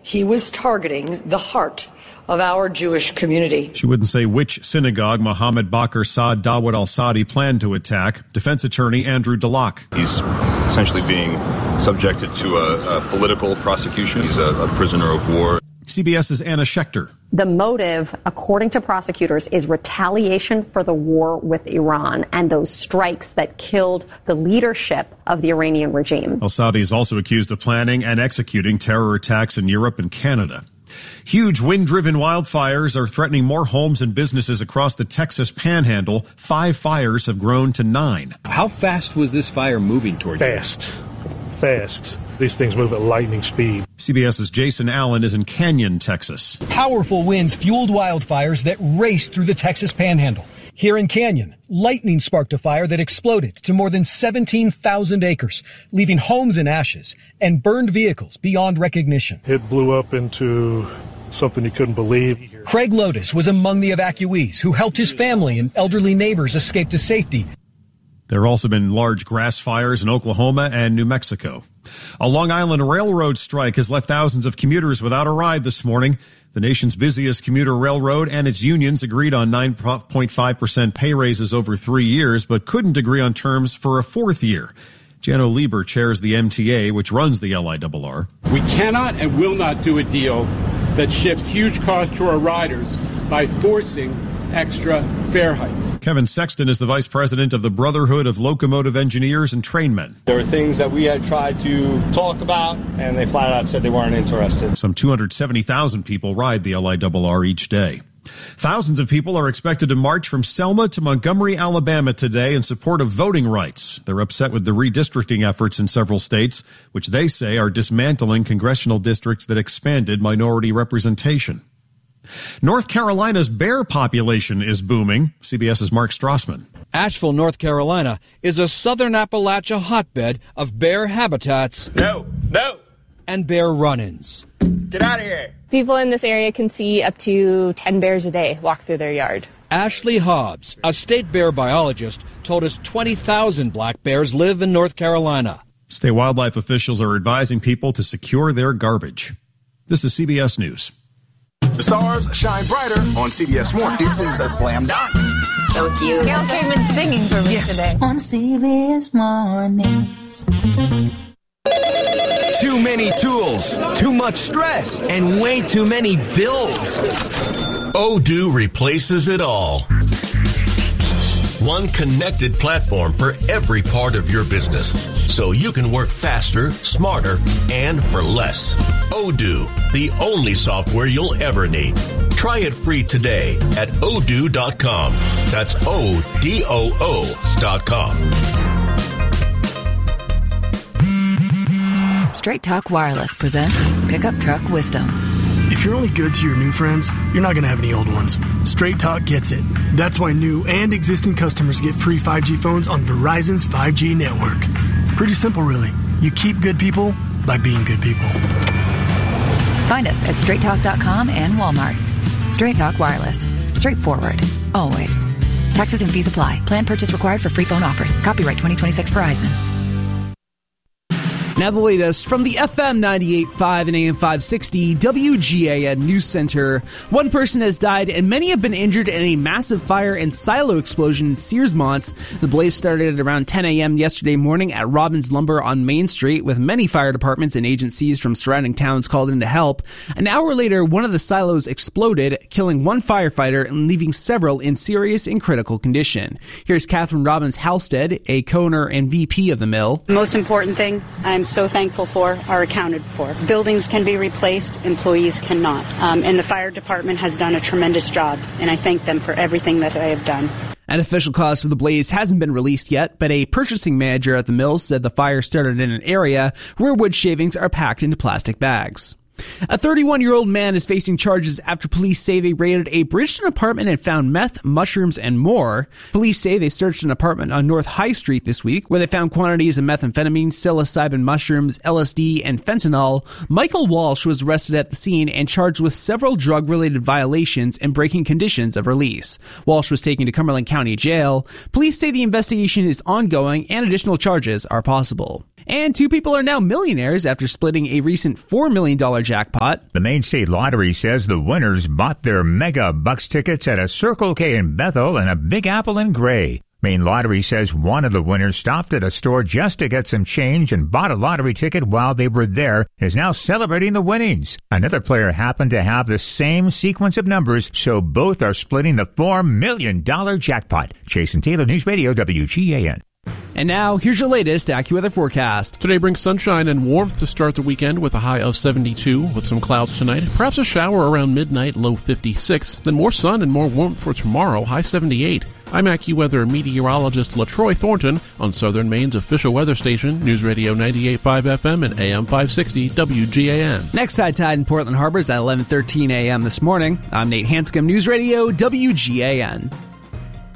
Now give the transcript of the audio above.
he was targeting the heart of our Jewish community. She wouldn't say which synagogue Mohammed Bakr Saad Dawud al-Saadi planned to attack. Defense attorney Andrew Dulac. He's essentially being subjected to a political prosecution. He's a prisoner of war. CBS's Anna Schechter. The motive, according to prosecutors, is retaliation for the war with Iran and those strikes that killed the leadership of the Iranian regime. Al-Saadi is also accused of planning and executing terror attacks in Europe and Canada. Huge wind-driven wildfires are threatening more homes and businesses across the Texas Panhandle. 5 fires have grown to 9. How fast was this fire moving toward you? Fast. These things move at lightning speed. CBS's Jason Allen is in Canyon, Texas. Powerful winds fueled wildfires that raced through the Texas Panhandle. Here in Canyon, lightning sparked a fire that exploded to more than 17,000 acres, leaving homes in ashes and burned vehicles beyond recognition. It blew up into something you couldn't believe. Craig Lotus was among the evacuees who helped his family and elderly neighbors escape to safety. There have also been large grass fires in Oklahoma and New Mexico. A Long Island Railroad strike has left thousands of commuters without a ride this morning. The nation's busiest commuter railroad and its unions agreed on 9.5% pay raises over 3 years, but couldn't agree on terms for a 4th year. Jano Lieber chairs the MTA, which runs the LIRR. We cannot and will not do a deal that shifts huge costs to our riders by forcing extra fare hikes. Kevin Sexton is the vice president of the Brotherhood of Locomotive Engineers and Trainmen. There were things that we had tried to talk about, and they flat out said they weren't interested. Some 270,000 people ride the LIRR each day. Thousands of people are expected to march from Selma to Montgomery, Alabama today in support of voting rights. They're upset with the redistricting efforts in several states, which they say are dismantling congressional districts that expanded minority representation. North Carolina's bear population is booming. CBS's Mark Strassman. Asheville, North Carolina is a southern Appalachia hotbed of bear habitats. No. And bear run-ins. Get out of here. People in this area can see up to 10 bears a day walk through their yard. Ashley Hobbs, a state bear biologist, told us 20,000 black bears live in North Carolina. State wildlife officials are advising people to secure their garbage. This is CBS News. The stars shine brighter on CBS Mornings. This is a slam dunk. So cute. Gail came in singing for me today. On CBS Mornings. Too many tools, too much stress, and way too many bills. Odoo replaces it all. One connected platform for every part of your business, so you can work faster, smarter, and for less. Odoo, the only software you'll ever need. Try it free today at odoo.com. That's ODOO.com. Straight Talk Wireless presents Pickup Truck Wisdom. If you're only good to your new friends, you're not going to have any old ones. Straight Talk gets it. That's why new and existing customers get free 5G phones on Verizon's 5G network. Pretty simple, really. You keep good people by being good people. Find us at straighttalk.com and Walmart. Straight Talk Wireless. Straightforward. Always. Taxes and fees apply. Plan purchase required for free phone offers. Copyright 2026 Verizon. Now the latest from the FM 98.5 and AM 560 WGAN News Center. One person has died and many have been injured in a massive fire and silo explosion in Searsmont. The blaze started at around 10 a.m. yesterday morning at Robbins Lumber on Main Street, with many fire departments and agencies from surrounding towns called in to help. An hour later, one of the silos exploded, killing one firefighter and leaving several in serious and critical condition. Here's Catherine Robbins Halstead, a co-owner and VP of the mill. The most important thing I'm so thankful for are accounted for. Buildings can be replaced, employees cannot. And the fire department has done a tremendous job, and I thank them for everything that they have done. An official cause for the blaze hasn't been released yet, but a purchasing manager at the mill said the fire started in an area where wood shavings are packed into plastic bags. A 31-year-old man is facing charges after police say they raided a Bridgeton apartment and found meth, mushrooms, and more. Police say they searched an apartment on North High Street this week where they found quantities of methamphetamine, psilocybin mushrooms, LSD, and fentanyl. Michael Walsh was arrested at the scene and charged with several drug-related violations and breaking conditions of release. Walsh was taken to Cumberland County Jail. Police say the investigation is ongoing and additional charges are possible. And 2 people are now millionaires after splitting a recent $4 million jackpot. The Maine State Lottery says the winners bought their Mega Bucks tickets at a Circle K in Bethel and a Big Apple in Gray. Maine Lottery says one of the winners stopped at a store just to get some change and bought a lottery ticket while they were there, is now celebrating the winnings. Another player happened to have the same sequence of numbers, so both are splitting the $4 million jackpot. Jason Taylor, News Radio, WGAN. And now, here's your latest AccuWeather forecast. Today brings sunshine and warmth to start the weekend with a high of 72 with some clouds tonight. Perhaps a shower around midnight, low 56. Then more sun and more warmth for tomorrow, high 78. I'm AccuWeather meteorologist LaTroy Thornton on Southern Maine's official weather station, News Radio 98.5 FM and AM 560 WGAN. Next high tide in Portland Harbor is at 11:13 a.m. this morning. I'm Nate Hanscom, News Radio WGAN.